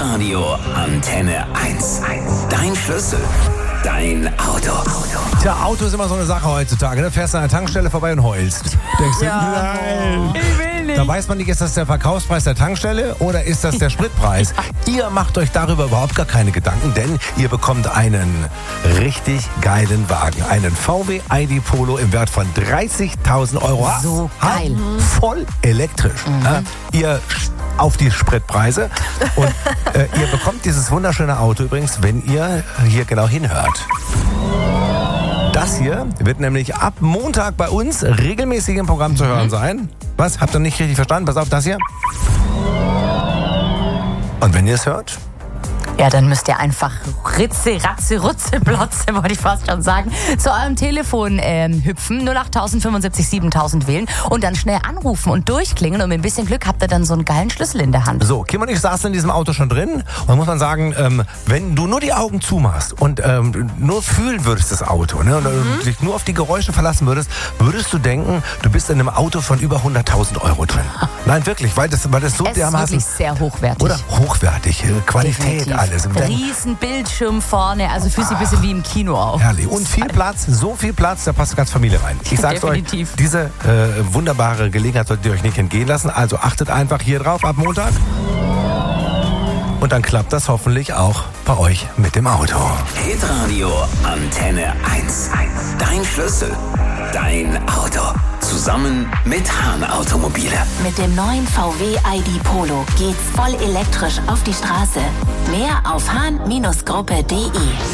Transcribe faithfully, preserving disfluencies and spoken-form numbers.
Hitradio Antenne eins. Dein Schlüssel, dein Auto. Tja, Auto ist immer so eine Sache heutzutage. Du fährst an der Tankstelle vorbei und heulst. Denkst du, Ja. nein. Ich will nicht. Da weiß man nicht, ist das der Verkaufspreis der Tankstelle oder ist das der Spritpreis? Ihr macht euch darüber überhaupt gar keine Gedanken, denn ihr bekommt einen richtig geilen Wagen. Einen V W I D Polo im Wert von dreißigtausend Euro. So Ha, geil. Voll elektrisch. Ja, ihr auf die Spritpreise. Und äh, ihr bekommt dieses wunderschöne Auto übrigens, wenn ihr hier genau hinhört. Das hier wird nämlich ab Montag bei uns regelmäßig im Programm zu hören sein. Was? Habt ihr nicht richtig verstanden? Pass auf, das hier. Und wenn ihr es hört? Ja, dann müsst ihr einfach ritze, ratze, rutze, plotze, wollte ich fast schon sagen, zu eurem Telefon ähm, hüpfen, null acht fünfundsiebzig siebentausend wählen und dann schnell anrufen und durchklingen und mit ein bisschen Glück habt ihr dann so einen geilen Schlüssel in der Hand. So, Kim und ich saßen in diesem Auto schon drin und da muss man sagen, ähm, wenn du nur die Augen zumachst und ähm, nur fühlen würdest das Auto, ne, und mhm. dich nur auf die Geräusche verlassen würdest, würdest du denken, du bist in einem Auto von über hunderttausend Euro drin. Nein, wirklich, weil das, weil das so Es ist dermaßen... wirklich sehr hochwertig. Oder hochwertig, äh, Qualität, Definitiv. alles. Riesen Bildschirm vorne, also fühlt sich ein bisschen wie im Kino auf. Herrlich. Und viel Platz, so viel Platz, da passt die ganze Familie rein. Ich sag's Definitiv. euch, diese äh, wunderbare Gelegenheit solltet ihr euch nicht entgehen lassen. Also achtet einfach hier drauf ab Montag. Und dann klappt das hoffentlich auch bei euch mit dem Auto. Hitradio Antenne eins. Dein Schlüssel, dein Auto. Zusammen mit Hahn Automobile. Mit dem neuen V W I D Polo geht's voll elektrisch auf die Straße. Mehr auf hahn Gruppe punkt de.